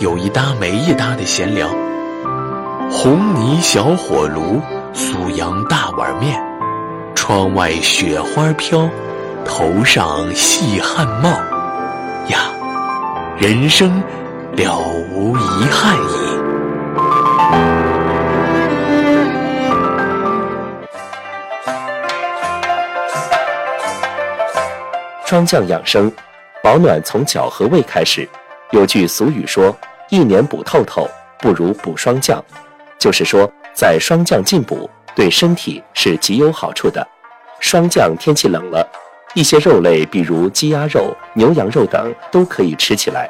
有一搭没一搭的闲聊。红泥小火炉，苏阳大碗面，窗外雪花飘，头上细汗帽呀，人生了无遗憾矣。 霜降养生，保暖从脚和胃开始。有句俗语说，一年补透透，不如补霜降。就是说，在霜降进补，对身体是极有好处的。霜降天气冷了，一些肉类，比如鸡鸭肉、牛羊肉等，都可以吃起来。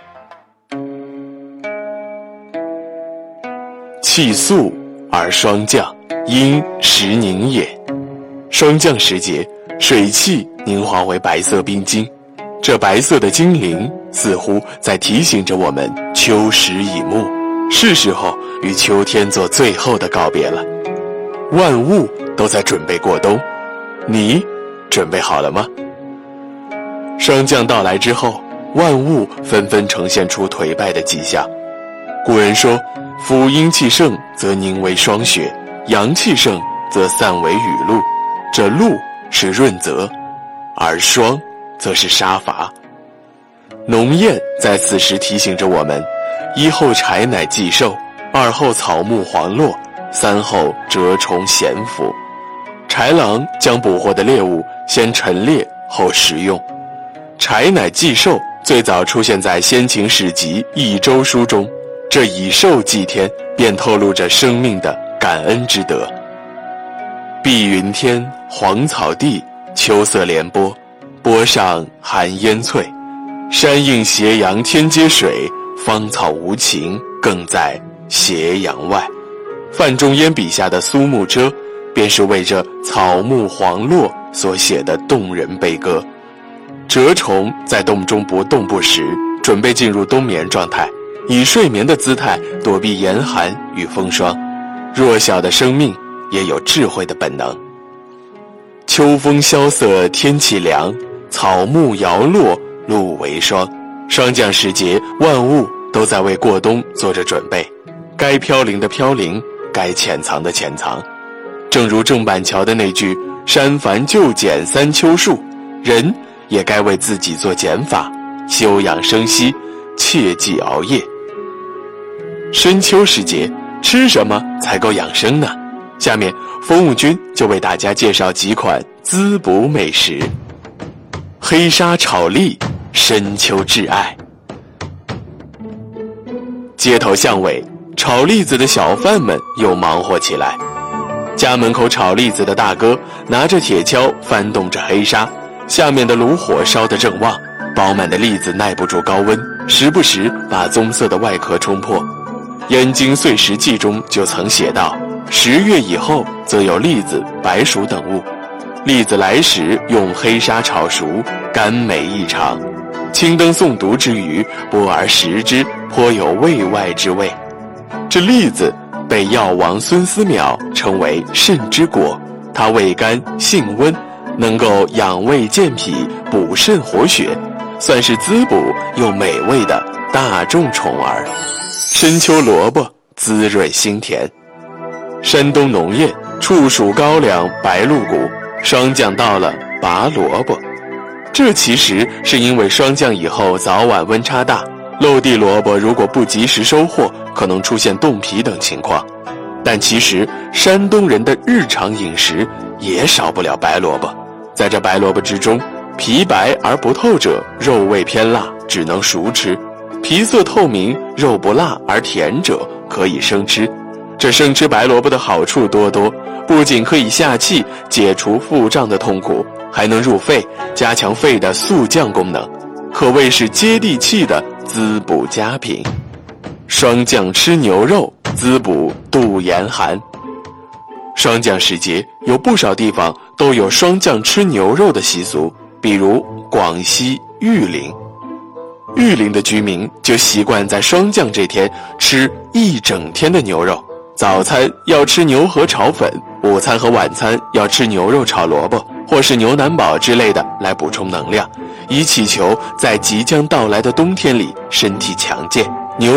气肃而霜降，因时凝也。霜降时节，水汽凝化为白色冰晶，这白色的精灵似乎在提醒着我们，秋时已暮，是时候与秋天做最后的告别了。万物都在准备过冬，你准备好了吗？霜降到来之后，万物纷纷呈现出颓败的迹象。古人说，夫阴气盛则凝为霜雪，阳气盛则散为雨露。这露是润泽，而霜则是杀伐。农谚在此时提醒着我们，一后柴乃既瘦，二后草木黄落，三后蛰虫咸腐。豺狼将捕获的猎物先陈列后食用。柴乃既瘦最早出现在先秦史籍《益州书》中，这以寿祭天便透露着生命的感恩之德。碧云天，黄草地，秋色连波，波上寒烟翠。山映斜阳天接水，芳草无情更在斜阳外。范仲淹笔下的苏幕遮，便是为这草木黄落所写的动人悲歌。蛰虫在洞中不动不食，准备进入冬眠状态，以睡眠的姿态躲避严寒与风霜。弱小的生命也有智慧的本能。秋风萧瑟，天气凉，草木摇落，露为霜。霜降时节，万物都在为过冬做着准备，该飘零的飘零，该潜藏的潜藏。正如郑板桥的那句“删繁就简三秋树”，人也该为自己做减法，休养生息，切忌熬夜。深秋时节，吃什么才够养生呢？下面风物君就为大家介绍几款滋补美食。黑沙炒栗，深秋挚爱。街头巷尾，炒栗子的小贩们又忙活起来。家门口炒栗子的大哥拿着铁锹翻动着黑沙，下面的炉火烧得正旺，饱满的栗子耐不住高温，时不时把棕色的外壳冲破。《燕京岁时记》中就曾写道：10月以后，则有栗子、白薯等物。栗子来时用黑沙炒熟，甘美异常。青灯诵读之余，剥而食之，颇有味外之味。这栗子被药王孙思邈称为肾之果，它味甘性温，能够养胃健脾、补肾活血，算是滋补又美味的大众宠儿。深秋萝卜滋润心田。山东农谚，处暑高粱白露谷，霜降到了拔萝卜。这其实是因为霜降以后早晚温差大，漏地萝卜如果不及时收获，可能出现冻皮等情况。但其实山东人的日常饮食也少不了白萝卜。在这白萝卜之中，皮白而不透者，肉味偏辣，只能熟吃；皮色透明，肉不辣而甜者，可以生吃。这生吃白萝卜的好处多多，不仅可以下气，解除腹胀的痛苦，还能入肺，加强肺的速降功能，可谓是接地气的滋补佳品。霜降吃牛肉，滋补度严寒。霜降时节，有不少地方都有霜降吃牛肉的习俗，比如广西玉林。玉林的居民就习惯在霜降这天吃一整天的牛肉。早餐要吃牛河炒粉，午餐和晚餐要吃牛肉炒萝卜，或是牛腩煲之类的来补充能量，以祈求在即将到来的冬天里身体强健。